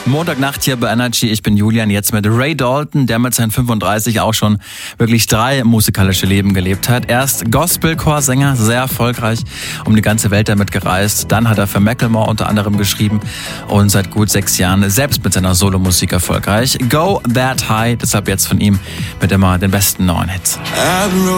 Montagnacht hier bei Energy. Ich bin Julian, jetzt mit Ray Dalton, der mit seinen 35 auch schon wirklich 3 musikalische Leben gelebt hat. Erst Gospelchorsänger, sehr erfolgreich, um die ganze Welt damit gereist. Dann hat er für Macklemore unter anderem geschrieben und seit gut 6 Jahren selbst mit seiner Solomusik erfolgreich. Go That High, deshalb jetzt von ihm mit immer den besten neuen Hits.